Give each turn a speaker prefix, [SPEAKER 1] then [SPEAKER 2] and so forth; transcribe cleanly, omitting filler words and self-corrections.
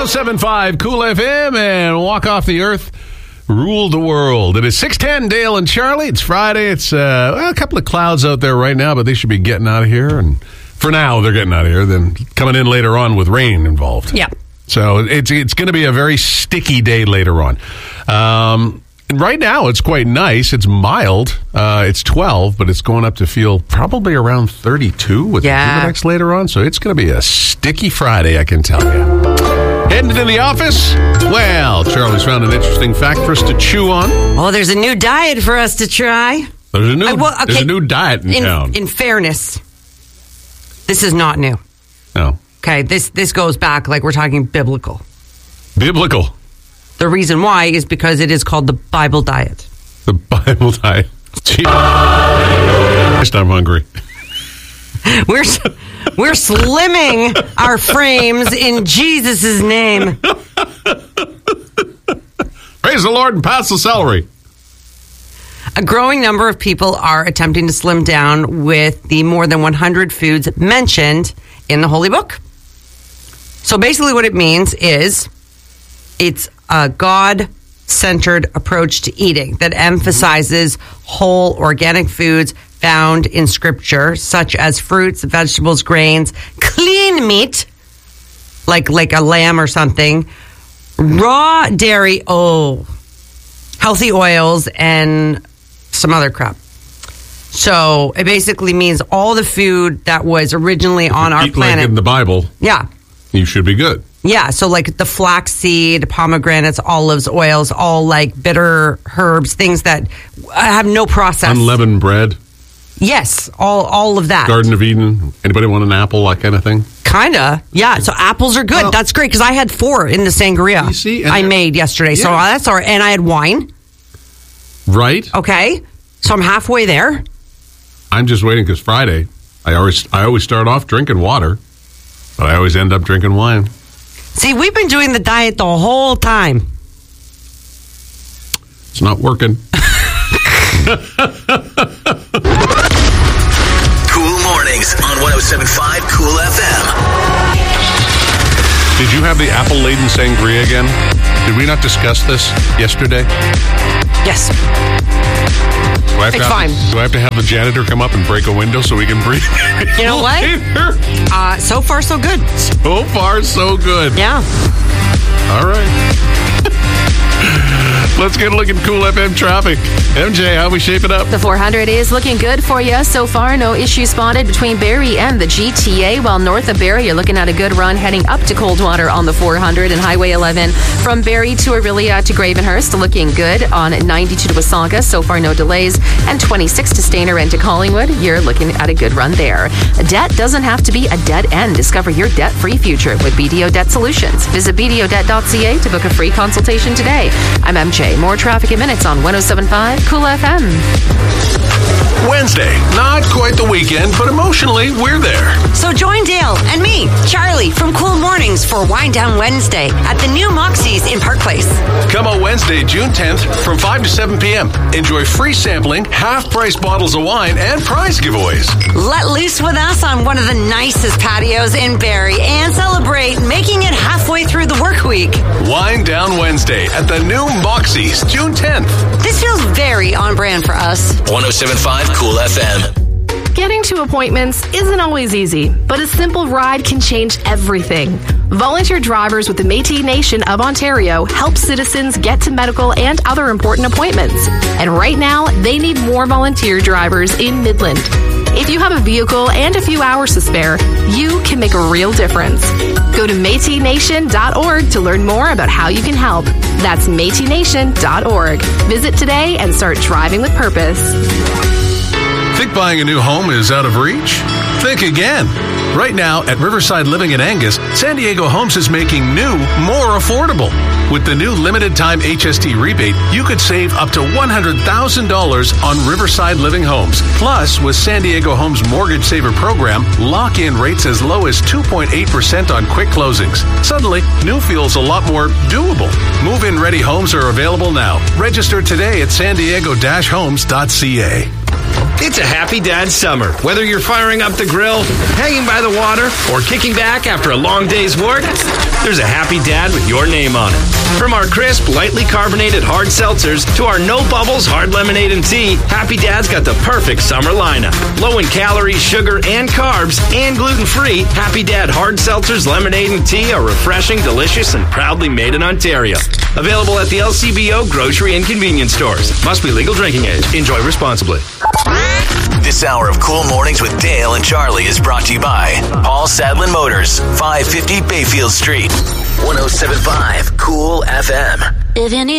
[SPEAKER 1] 107.5 Cool FM and Walk Off the Earth, Rule the World. It is 6:10, Dale and Charlie. It's Friday. It's a couple of clouds out there right now, but they should be getting out of here. And for now, they're getting out of here. Then coming in later on with rain involved.
[SPEAKER 2] Yeah.
[SPEAKER 1] So it's going to be a very sticky day later on. And right now, it's quite nice. It's mild. It's 12, but it's going up to feel probably around 32 with the Humidex later on. So it's going to be a sticky Friday, I can tell you. Heading to the office? Well, Charlie's found an interesting fact for us to chew on.
[SPEAKER 2] Oh, there's a new diet for us to try.
[SPEAKER 1] There's a new diet in town.
[SPEAKER 2] In fairness, this is not new.
[SPEAKER 1] No.
[SPEAKER 2] Okay, this goes back, like we're talking biblical.
[SPEAKER 1] Biblical.
[SPEAKER 2] The reason why is because it is called the Bible diet.
[SPEAKER 1] The Bible diet. Gee, I'm hungry.
[SPEAKER 2] We're slimming our frames in Jesus' name.
[SPEAKER 1] Praise the Lord and pass the celery.
[SPEAKER 2] A growing number of people are attempting to slim down with the more than 100 foods mentioned in the Holy Book. So basically what it means is it's a God-centered approach to eating that emphasizes whole organic foods found in Scripture, such as fruits, vegetables, grains, clean meat, like a lamb or something, raw dairy, healthy oils, and some other crap. So it basically means all the food that was originally on our planet.
[SPEAKER 1] Like in the Bible.
[SPEAKER 2] Yeah.
[SPEAKER 1] You should be good.
[SPEAKER 2] Yeah, so like the flaxseed, pomegranates, olives, oils, all like bitter herbs, things that have no process.
[SPEAKER 1] Unleavened bread.
[SPEAKER 2] Yes, all of that.
[SPEAKER 1] Garden of Eden. Anybody want an apple, that kind of thing?
[SPEAKER 2] Kinda, yeah. So apples are good. Well, that's great because I had 4 in the sangria
[SPEAKER 1] you see,
[SPEAKER 2] I made yesterday. Yeah. So that's all right. And I had wine.
[SPEAKER 1] Right.
[SPEAKER 2] Okay. So I'm halfway there.
[SPEAKER 1] I'm just waiting because Friday, I always start off drinking water, but I always end up drinking wine.
[SPEAKER 2] See, we've been doing the diet the whole time.
[SPEAKER 1] It's not working.
[SPEAKER 3] Cool Mornings on 107.5 Cool FM.
[SPEAKER 1] Did you have the apple-laden sangria again? Did we not discuss this yesterday?
[SPEAKER 2] Yes.
[SPEAKER 1] It's fine. Do I have to have the janitor come up and break a window so we can breathe?
[SPEAKER 2] You know what? So far, so good.
[SPEAKER 1] So far, so good.
[SPEAKER 2] Yeah.
[SPEAKER 1] All right. Let's get a look at Cool FM traffic. MJ, how we shaping up?
[SPEAKER 4] The 400 is looking good for you. So far, no issue spotted between Barrie and the GTA. While north of Barrie, you're looking at a good run heading up to Coldwater on the 400 and Highway 11. From Barrie to Orillia to Gravenhurst, looking good on 92 to Wasaga. So far, no delays. And 26 to Stainer and to Collingwood, you're looking at a good run there. Debt doesn't have to be a dead end. Discover your debt-free future with BDO Debt Solutions. Visit BDOdebt.ca to book a free consultation today. I'm MJ. More traffic in minutes on 107.5 Cool FM.
[SPEAKER 3] Wednesday, not quite the weekend, but emotionally, we're there.
[SPEAKER 2] So join Dale and me, Charlie, from Cool Mornings for Wind Down Wednesday at the new Moxie's in Park Place.
[SPEAKER 3] Come on Wednesday, June 10th from 5 to 7 p.m. Enjoy free sampling, half-price bottles of wine, and prize giveaways.
[SPEAKER 2] Let loose with us on one of the nicest patios in Barrie and celebrate making it halfway through the work week.
[SPEAKER 3] Wind Down Wednesday at the new Moxie's, June 10th.
[SPEAKER 2] This feels very on brand for us.
[SPEAKER 3] 107.5 Cool FM.
[SPEAKER 5] Getting to appointments isn't always easy, but a simple ride can change everything. Volunteer drivers with the Métis Nation of Ontario help citizens get to medical and other important appointments. And right now, they need more volunteer drivers in Midland. If you have a vehicle and a few hours to spare, you can make a real difference. Go to MétisNation.org to learn more about how you can help. That's MétisNation.org. Visit today and start driving with purpose.
[SPEAKER 3] Think buying a new home is out of reach? Think again. Right now, at Riverside Living in Angus, San Diego Homes is making new more affordable. With the new limited-time HST rebate, you could save up to $100,000 on Riverside Living Homes. Plus, with San Diego Homes Mortgage Saver Program, lock-in rates as low as 2.8% on quick closings. Suddenly, new feels a lot more doable. Move-in ready homes are available now. Register today at san-diego-homes.ca.
[SPEAKER 6] It's a happy dad summer. Whether you're firing up the grill, hanging by the water, or kicking back after a long day's work, there's a Happy Dad with your name on it. From our crisp, lightly carbonated hard seltzers to our no bubbles hard lemonade and tea, Happy Dad's got the perfect summer lineup. Low in calories, sugar, and carbs, and gluten-free, Happy Dad hard seltzers, lemonade, and tea are refreshing, delicious, and proudly made in Ontario. Available at the LCBO grocery and convenience stores. Must be legal drinking age. Enjoy responsibly.
[SPEAKER 7] This hour of Cool Mornings with Dale and Charlie is brought to you by Paul Sadlin Motors, 550 Bayfield Street, 107.5 Cool FM.
[SPEAKER 8] If you need